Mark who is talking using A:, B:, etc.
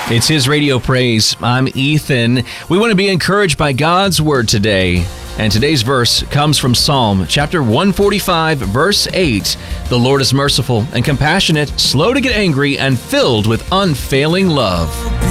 A: It's His Radio Praise. I'm Ethan. We want to be encouraged by God's Word today. And today's verse comes from Psalm chapter 145, verse 8. The Lord is merciful and compassionate, slow to get angry, and filled with unfailing love.